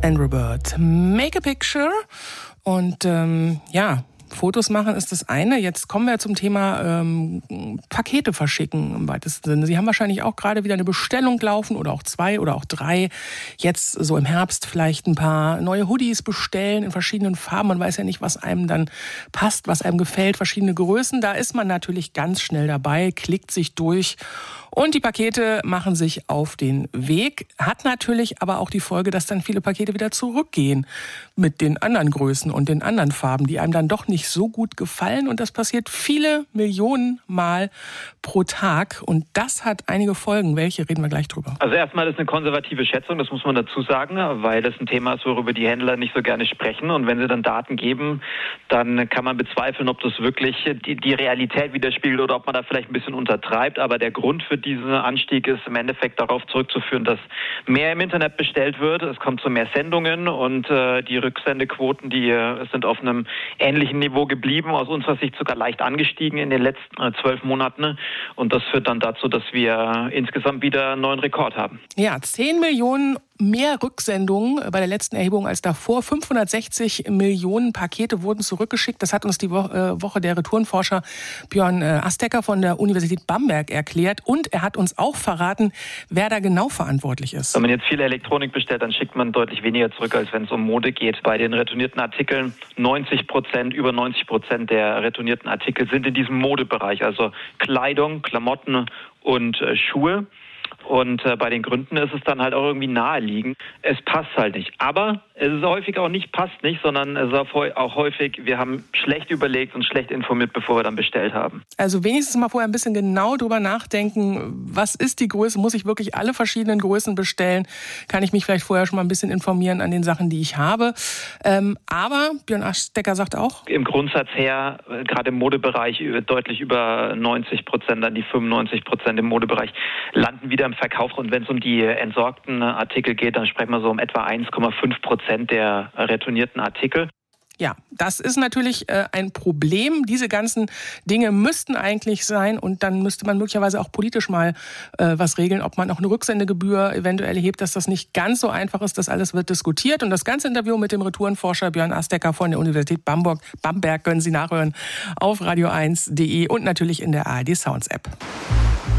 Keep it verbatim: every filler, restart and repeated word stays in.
Andrew Bird. Make a picture. Und ähm, ja, Fotos machen ist das eine. Jetzt kommen wir zum Thema ähm, Pakete verschicken im weitesten Sinne. Sie haben wahrscheinlich auch gerade wieder eine Bestellung laufen oder auch zwei oder auch drei. Jetzt so im Herbst vielleicht ein paar neue Hoodies bestellen in verschiedenen Farben. Man weiß ja nicht, was einem dann passt, was einem gefällt, verschiedene Größen. Da ist man natürlich ganz schnell dabei, klickt sich durch. Und die Pakete machen sich auf den Weg. Hat natürlich aber auch die Folge, dass dann viele Pakete wieder zurückgehen mit den anderen Größen und den anderen Farben, die einem dann doch nicht so gut gefallen. Und das passiert viele Millionen Mal pro Tag. Und das hat einige Folgen. Welche? Reden wir gleich drüber. Also erstmal ist eine konservative Schätzung, das muss man dazu sagen, weil das ein Thema ist, worüber die Händler nicht so gerne sprechen. Und wenn sie dann Daten geben, dann kann man bezweifeln, ob das wirklich die, die Realität widerspiegelt oder ob man da vielleicht ein bisschen untertreibt. Aber der Grund für dieser Anstieg ist im Endeffekt darauf zurückzuführen, dass mehr im Internet bestellt wird. Es kommt zu mehr Sendungen und äh, die Rücksendequoten, die äh, sind auf einem ähnlichen Niveau geblieben, aus unserer Sicht sogar leicht angestiegen in den letzten äh, zwölf Monaten. Und das führt dann dazu, dass wir insgesamt wieder einen neuen Rekord haben. Ja, zehn Millionen mehr Rücksendungen bei der letzten Erhebung als davor. fünfhundertsechzig Millionen Pakete wurden zurückgeschickt. Das hat uns die Woche der Retourenforscher Björn Astecker von der Universität Bamberg erklärt. Und er hat uns auch verraten, wer da genau verantwortlich ist. Wenn man jetzt viel Elektronik bestellt, dann schickt man deutlich weniger zurück, als wenn es um Mode geht. Bei den retournierten Artikeln neunzig Prozent, über neunzig Prozent der retournierten Artikel sind in diesem Modebereich. Also Kleidung, Klamotten und äh, Schuhe. Und äh, bei den Gründen ist es dann halt auch irgendwie naheliegend. Es passt halt nicht. Aber es ist häufig auch nicht passt nicht, sondern es ist auch häufig, wir haben schlecht überlegt und schlecht informiert, bevor wir dann bestellt haben. Also wenigstens mal vorher ein bisschen genau drüber nachdenken, was ist die Größe? Muss ich wirklich alle verschiedenen Größen bestellen? Kann ich mich vielleicht vorher schon mal ein bisschen informieren an den Sachen, die ich habe? Ähm, aber Björn Astecker sagt auch, im Grundsatz her, gerade im Modebereich, deutlich über neunzig Prozent, dann die fünfundneunzig Prozent im Modebereich, landen wieder im Verkauf. Und wenn es um die entsorgten Artikel geht, dann sprechen wir so um etwa eins Komma fünf Prozent der retournierten Artikel. Ja, das ist natürlich äh, ein Problem. Diese ganzen Dinge müssten eigentlich sein und dann müsste man möglicherweise auch politisch mal äh, was regeln, ob man auch eine Rücksendegebühr eventuell erhebt, dass das nicht ganz so einfach ist. Das alles wird diskutiert und das ganze Interview mit dem Retourenforscher Björn Astecker von der Universität Bamberg, Bamberg können Sie nachhören auf radio eins punkt de und natürlich in der A R D Sounds App.